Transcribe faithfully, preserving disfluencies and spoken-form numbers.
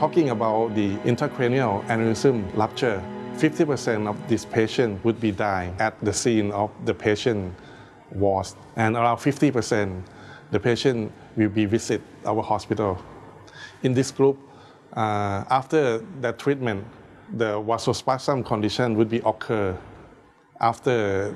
talking about the intracranial aneurysm rupture, fifty percent of this patient would be dying at the scene of the patient was, and around fifty percent the patient will be visit our hospital. In this group, uh, after that treatment, the vasospasm condition would be occur after